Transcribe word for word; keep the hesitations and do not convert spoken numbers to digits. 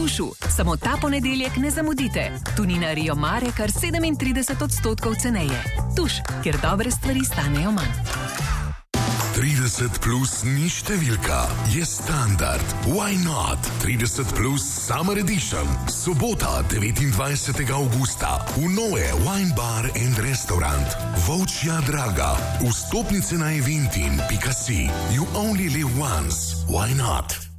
Tušu. Samo ta ponedeljek ne zamudite. Tunina Rio Mare kar sedemintrideset odstotkov ceneje. Tuš, kjer dobre stvari stanejo manj. trideset plus ni številka, je standard. Why not? trideset plus Summer Edition. Sobota, devetindvajsetega avgusta. V Noe Wine Bar and Restaurant. Volčja Draga. Vstopnice na eventin pika si. You only live once. Why not?